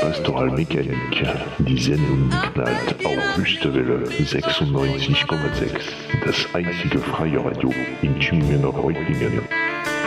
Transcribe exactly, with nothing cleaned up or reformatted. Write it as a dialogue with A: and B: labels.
A: Pastoralmechanik. Die Sendung knallt auf Wüstewelle sechsundneunzig Komma sechs. Das einzige freie Radio in Tübingen und Reutlingen.